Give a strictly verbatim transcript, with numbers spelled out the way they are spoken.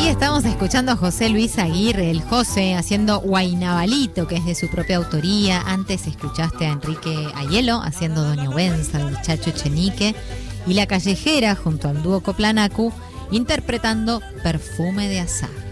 Estamos escuchando a José Luis Aguirre, el José, haciendo Guaynabalito, que es de su propia autoría. Antes escuchaste a Enrique Aiello haciendo Doña Wenza, el Chacho Echenique, y La Callejera junto al dúo Coplanacu interpretando Perfume de Azahar.